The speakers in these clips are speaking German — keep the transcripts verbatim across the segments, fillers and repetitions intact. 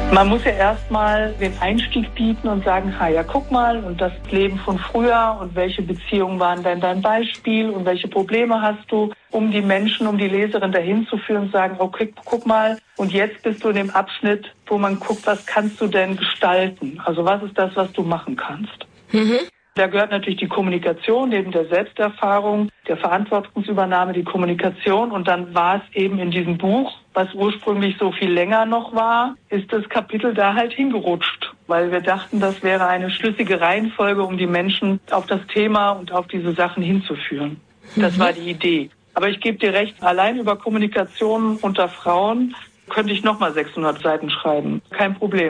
Man muss ja erstmal den Einstieg bieten und sagen, ha, ja, guck mal, und das Leben von früher und welche Beziehungen waren denn dein Beispiel und welche Probleme hast du, um die Menschen, um die Leserin dahin zu führen und sagen, okay, guck mal, und jetzt bist du in dem Abschnitt, wo man guckt, was kannst du denn gestalten? Also was ist das, was du machen kannst? Mhm. Da gehört natürlich die Kommunikation, neben der Selbsterfahrung, der Verantwortungsübernahme, die Kommunikation. Und dann war es eben in diesem Buch, was ursprünglich so viel länger noch war, ist das Kapitel da halt hingerutscht. Weil wir dachten, das wäre eine schlüssige Reihenfolge, um die Menschen auf das Thema und auf diese Sachen hinzuführen. Das mhm. war die Idee. Aber ich gebe dir recht, allein über Kommunikation unter Frauen könnte ich nochmal sechshundert Seiten schreiben. Kein Problem.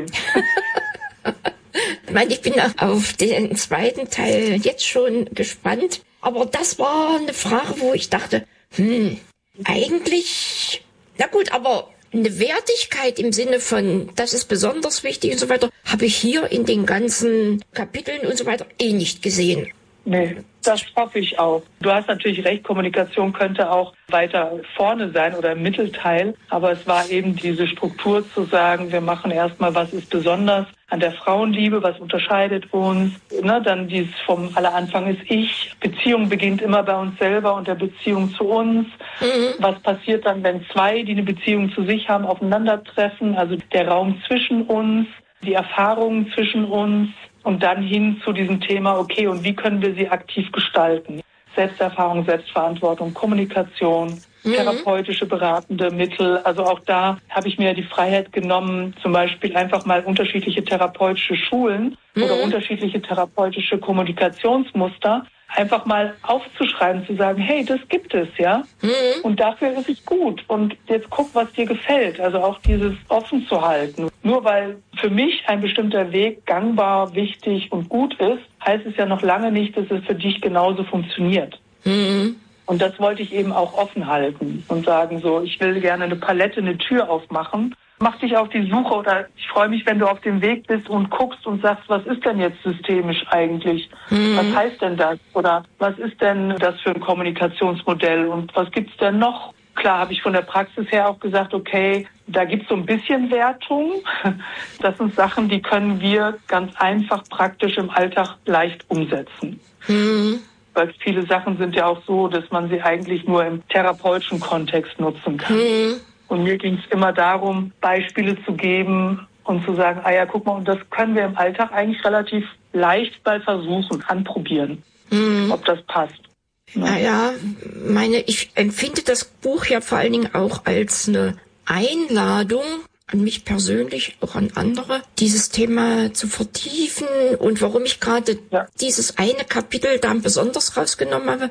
Ich meine, ich bin auf den zweiten Teil jetzt schon gespannt. Aber das war eine Frage, wo ich dachte, hm, eigentlich, na gut, aber eine Wertigkeit im Sinne von, das ist besonders wichtig und so weiter, habe ich hier in den ganzen Kapiteln und so weiter eh nicht gesehen. Nee, das hoffe ich auch. Du hast natürlich recht, Kommunikation könnte auch weiter vorne sein oder im Mittelteil. Aber es war eben diese Struktur zu sagen, wir machen erstmal, was ist besonders an der Frauenliebe, was unterscheidet uns. Ne, dann dieses vom aller Anfang ist ich. Beziehung beginnt immer bei uns selber und der Beziehung zu uns. Mhm. Was passiert dann, wenn zwei, die eine Beziehung zu sich haben, aufeinandertreffen? Also der Raum zwischen uns, die Erfahrungen zwischen uns. Und dann hin zu diesem Thema, okay, und wie können wir sie aktiv gestalten? Selbsterfahrung, Selbstverantwortung, Kommunikation, mhm. therapeutische beratende Mittel. Also auch da habe ich mir die Freiheit genommen, zum Beispiel einfach mal unterschiedliche therapeutische Schulen mhm. oder unterschiedliche therapeutische Kommunikationsmuster einfach mal aufzuschreiben, zu sagen, hey, das gibt es, ja. Mhm. Und dafür ist es gut. Und jetzt guck, was dir gefällt. Also auch dieses offen zu halten. Nur weil für mich ein bestimmter Weg gangbar, wichtig und gut ist, heißt es ja noch lange nicht, dass es für dich genauso funktioniert. Mhm. Und das wollte ich eben auch offen halten und sagen so, ich will gerne eine Palette, eine Tür aufmachen. Mach dich auf die Suche oder ich freue mich, wenn du auf dem Weg bist und guckst und sagst, was ist denn jetzt systemisch eigentlich? Mhm. Was heißt denn das? Oder was ist denn das für ein Kommunikationsmodell und was gibt's denn noch? Klar habe ich von der Praxis her auch gesagt, okay, da gibt's so ein bisschen Wertung. Das sind Sachen, die können wir ganz einfach praktisch im Alltag leicht umsetzen. Mhm. Weil viele Sachen sind ja auch so, dass man sie eigentlich nur im therapeutischen Kontext nutzen kann. Mhm. Und mir ging es immer darum, Beispiele zu geben und zu sagen, ah ja, guck mal, und das können wir im Alltag eigentlich relativ leicht mal versuchen, anprobieren, mhm. ob das passt. Ja. Naja, meine, ich empfinde das Buch ja vor allen Dingen auch als eine Einladung an mich persönlich, auch an andere, dieses Thema zu vertiefen und warum ich gerade ja. dieses eine Kapitel da besonders rausgenommen habe,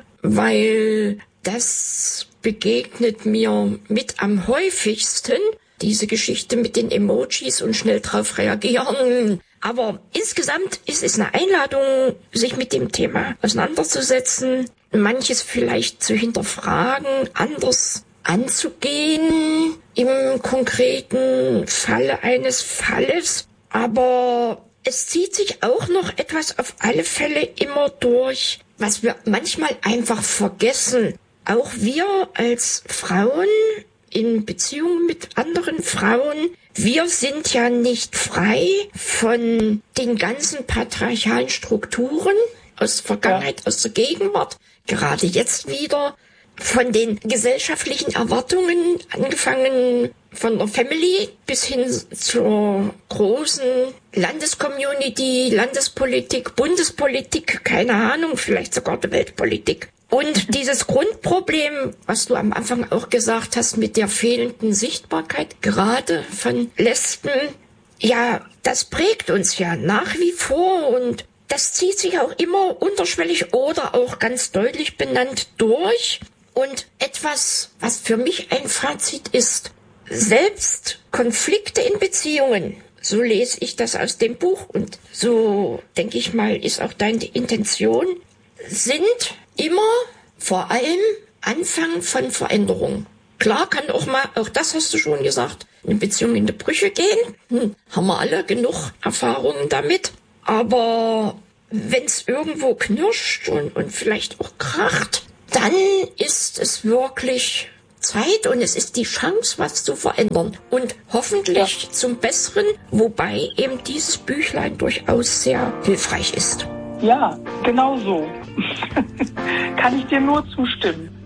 weil das begegnet mir mit am häufigsten, diese Geschichte mit den Emojis und schnell drauf reagieren. Aber insgesamt ist es eine Einladung, sich mit dem Thema auseinanderzusetzen, manches vielleicht zu hinterfragen, anders anzugehen im konkreten Falle eines Falles. Aber es zieht sich auch noch etwas auf alle Fälle immer durch, was wir manchmal einfach vergessen. Auch wir als Frauen in Beziehung mit anderen Frauen, wir sind ja nicht frei von den ganzen patriarchalen Strukturen aus der Vergangenheit, ja. aus der Gegenwart, gerade jetzt wieder, von den gesellschaftlichen Erwartungen, angefangen von der Family bis hin zur großen Landescommunity, Landespolitik, Bundespolitik, keine Ahnung, vielleicht sogar der Weltpolitik. Und dieses Grundproblem, was du am Anfang auch gesagt hast, mit der fehlenden Sichtbarkeit, gerade von Lesben, ja, das prägt uns ja nach wie vor und das zieht sich auch immer unterschwellig oder auch ganz deutlich benannt durch. Und etwas, was für mich ein Fazit ist, selbst Konflikte in Beziehungen, so lese ich das aus dem Buch und so, denke ich mal, ist auch deine Intention, sind immer vor allem Anfang von Veränderung. Klar kann auch mal, auch das hast du schon gesagt, eine Beziehung in die Brüche gehen. Hm, haben wir alle genug Erfahrungen damit. Aber wenn es irgendwo knirscht und, und vielleicht auch kracht, dann ist es wirklich Zeit und es ist die Chance, was zu verändern und hoffentlich ja. zum Besseren, wobei eben dieses Büchlein durchaus sehr hilfreich ist. Ja, genau so. Kann ich dir nur zustimmen.